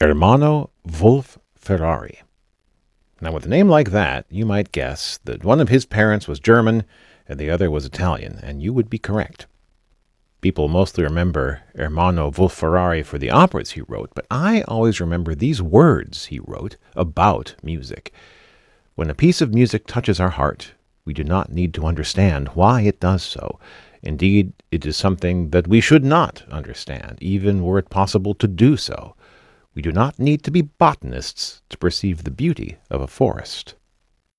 Ermanno Wolf Ferrari. Now, with a name like that, you might guess that one of his parents was German and the other was Italian, and you would be correct. People mostly remember Ermanno Wolf Ferrari for the operas he wrote, but I always remember these words he wrote about music. When a piece of music touches our heart, we do not need to understand why it does so. Indeed, it is something that we should not understand, even were it possible to do so. We do not need to be botanists to perceive the beauty of a forest.